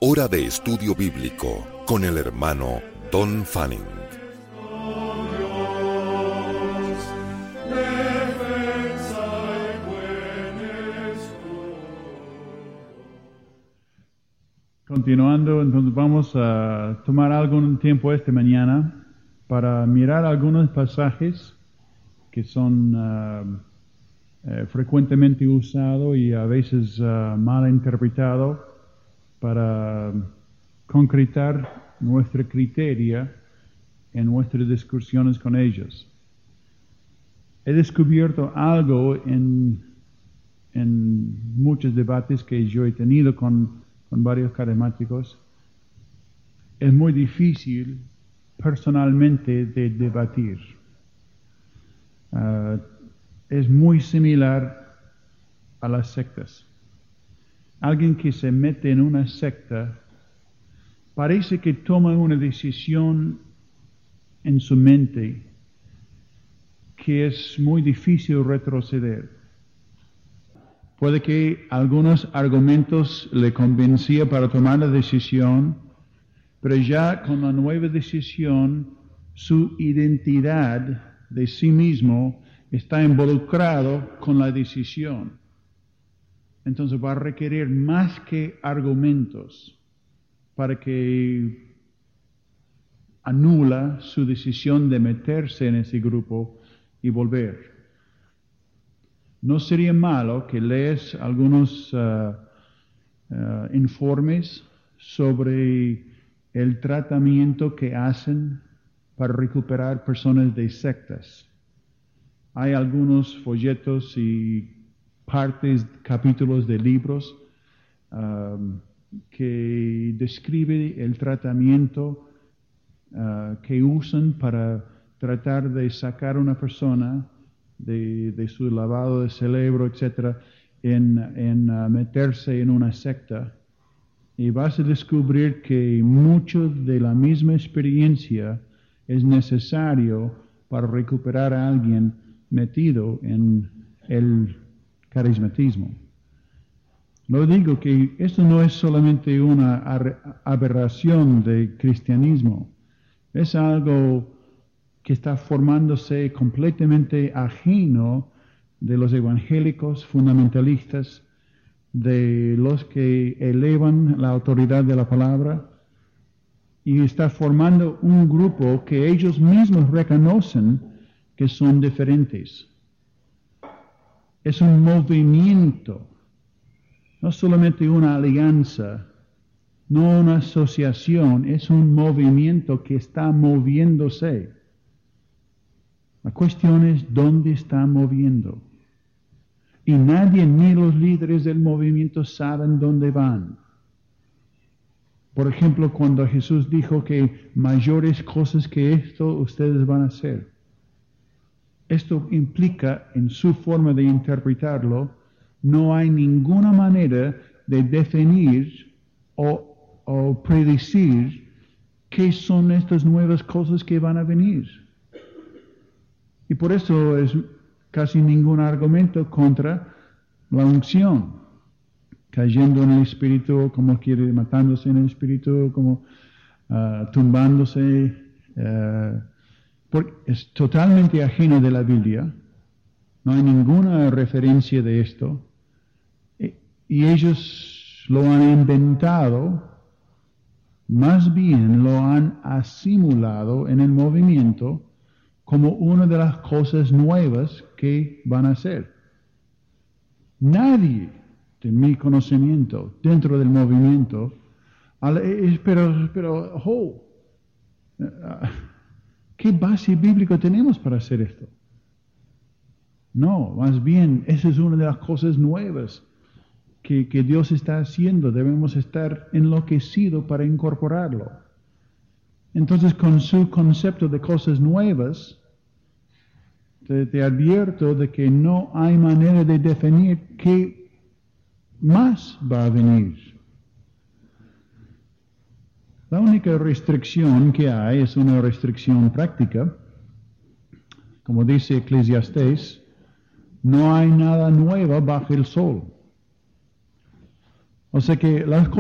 Hora de Estudio Bíblico con el hermano Don Fanning. Continuando, entonces vamos a tomar algún tiempo esta mañana para mirar algunos pasajes que son frecuentemente usados y a veces mal interpretados para concretar nuestro criterio en nuestras discusiones con ellos. He descubierto algo en muchos debates que yo he tenido con varios carismáticos. Es muy difícil personalmente de debatir. Es muy similar a las sectas. Alguien que se mete en una secta parece que toma una decisión en su mente que es muy difícil retroceder. Puede que algunos argumentos le convencían para tomar la decisión, pero ya con la nueva decisión, su identidad de sí mismo está involucrado con la decisión. Entonces va a requerir más que argumentos para que anula su decisión de meterse en ese grupo y volver. No sería malo que lees algunos informes sobre el tratamiento que hacen para recuperar personas de sectas. Hay algunos folletos y capítulos de libros que describen el tratamiento que usan para tratar de sacar a una persona de su lavado de cerebro, etc., en meterse en una secta. Y vas a descubrir que mucho de la misma experiencia es necesario para recuperar a alguien metido en el carismatismo. Lo digo que esto no es solamente una aberración del cristianismo, es algo que está formándose completamente ajeno de los evangélicos fundamentalistas, de los que elevan la autoridad de la palabra, y está formando un grupo que ellos mismos reconocen que son diferentes. Es un movimiento, no solamente una alianza, no una asociación, es un movimiento que está moviéndose. La cuestión es dónde está moviendo. Y nadie, ni los líderes del movimiento, saben dónde van. Por ejemplo, cuando Jesús dijo que mayores cosas que esto ustedes van a hacer. Esto implica, en su forma de interpretarlo, no hay ninguna manera de definir o predecir qué son estas nuevas cosas que van a venir. Y por eso es casi ningún argumento contra la unción, cayendo en el espíritu, como quiere, matándose en el espíritu, como tumbándose, porque es totalmente ajeno de la Biblia, no hay ninguna referencia de esto, y ellos lo han inventado, más bien lo han asimilado en el movimiento como una de las cosas nuevas que van a hacer. Nadie, de mi conocimiento, dentro del movimiento, ¿qué base bíblica tenemos para hacer esto? No, más bien, esa es una de las cosas nuevas que Dios está haciendo. Debemos estar enloquecidos para incorporarlo. Entonces, con su concepto de cosas nuevas, te advierto de que no hay manera de definir qué más va a venir. La única restricción que hay es una restricción práctica. Como dice Eclesiastés, no hay nada nuevo bajo el sol. O sea que las